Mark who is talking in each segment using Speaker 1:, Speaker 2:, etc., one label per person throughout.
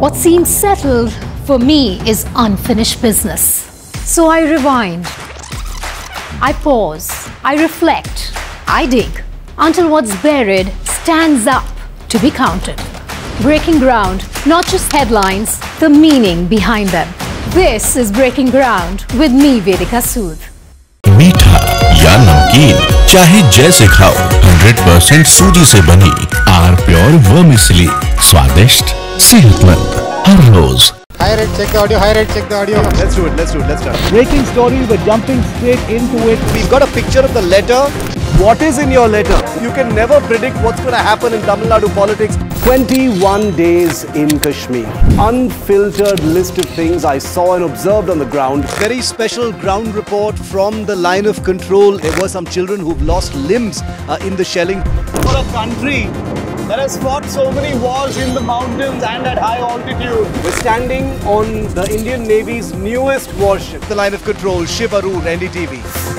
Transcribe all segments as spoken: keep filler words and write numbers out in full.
Speaker 1: What seems settled for me is unfinished business. So I rewind, I pause, I reflect, I dig until what's buried stands up to be counted. Breaking ground, not just headlines, the meaning behind them. This is Breaking Ground with me, Vedika Sood.
Speaker 2: मीठा या नमकीन, चाहे जैसे खाओ, hundred percent सूजी से बनी are pure vermicelli, स्वादिष्ट, सेहतमंद, हर रोज।
Speaker 3: High rate, check the audio. High rate, check the audio. Let's do it. Let's do it. Let's start.
Speaker 4: Breaking story. We're jumping straight into it.
Speaker 3: We've got a picture of the letter. What is in your letter? You can never predict what's going to happen in Tamil Nadu politics. twenty-one days in Kashmir. Unfiltered list of things I saw and observed on the ground. Very special ground report from the line of control. There were some children who've lost limbs uh, in the shelling. For a country that has fought so many wars in the mountains and at high altitude. We're standing on the Indian Navy's newest warship. The line of control, Shiv Arur, N D T V.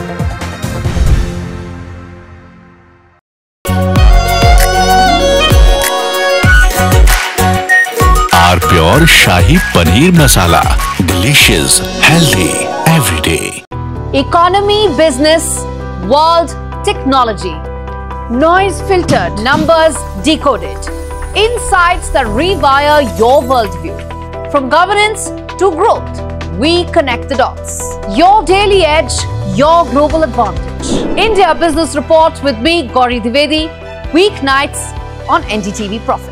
Speaker 2: Are pure shahi paneer masala, delicious, healthy, every day.
Speaker 5: Economy, business, world, technology. Noise filtered, numbers decoded. Insights that rewire your worldview. From governance to growth, we connect the dots. Your daily edge, your global advantage. India Business Report with me, Gauri Dwivedi, weeknights on N D T V Profit.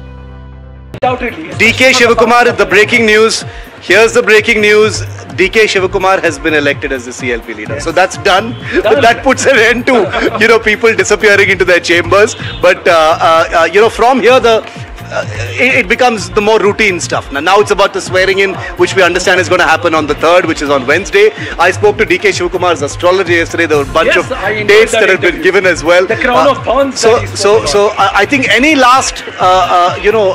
Speaker 3: D K Shivakumar is the breaking news. Here's the breaking news. D K Shivakumar has been elected as the C L P leader. Yes. So that's done. done. That puts an end to, you know, people disappearing into their chambers. But, uh, uh, uh, you know, from here, the uh, it, it becomes the more routine stuff. Now, now it's about the swearing in, which we understand is going to happen on the third, which is on Wednesday. I spoke to D K Shivakumar's astrologer yesterday. There were a bunch
Speaker 6: yes,
Speaker 3: of dates that, that have been given as well.
Speaker 6: The crown
Speaker 3: uh,
Speaker 6: of thorns.
Speaker 3: So, so, so I, I think any last, uh, uh, you know,